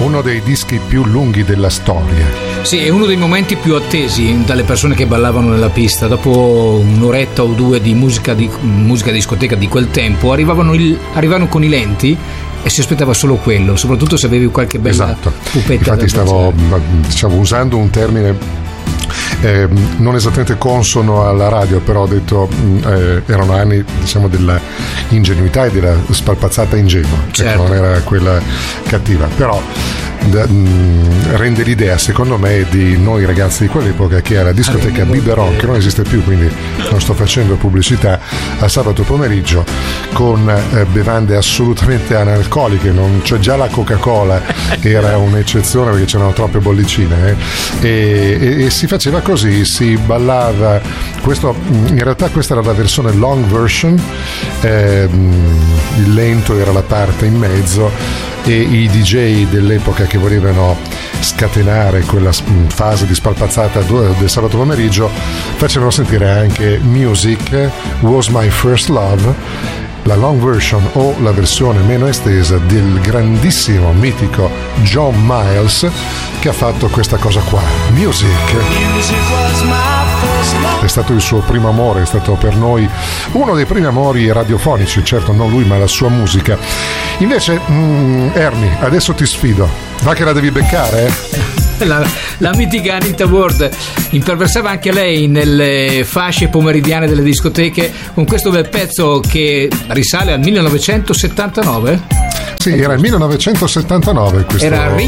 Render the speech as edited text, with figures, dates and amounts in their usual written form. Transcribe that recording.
uno dei dischi più lunghi della storia. Sì, è uno dei momenti più attesi dalle persone che ballavano nella pista. Dopo un'oretta o due di musica discoteca di quel tempo arrivavano con i lenti e si aspettava solo quello, soprattutto se avevi qualche bella pupetta. Infatti stavo usando un termine non esattamente consono alla radio, però ho detto erano anni, diciamo, della ingenuità e della spalpazzata ingenua, certo. Non era quella cattiva, però rende l'idea, secondo me, di noi ragazzi di quell'epoca, che era la discoteca Biberon, che non esiste più, quindi non sto facendo pubblicità, a sabato pomeriggio con bevande assolutamente analcoliche, cioè già la Coca-Cola era un'eccezione perché c'erano troppe bollicine, e si faceva così, si ballava in realtà questa era la versione long version, il lento era la parte in mezzo, e i DJ dell'epoca che volevano scatenare quella fase di spalpazzata del sabato pomeriggio facevano sentire anche Music Was My First Love, la long version o la versione meno estesa del grandissimo, mitico John Miles, che ha fatto questa cosa qua. Music è stato il suo primo amore, è stato per noi uno dei primi amori radiofonici, certo non lui ma la sua musica. Invece Ernie, adesso ti sfido, va che la devi beccare, La mitica Anita Ward imperversava anche lei nelle fasce pomeridiane delle discoteche con questo bel pezzo che risale al 1979. Sì, era il 1979 questo. Era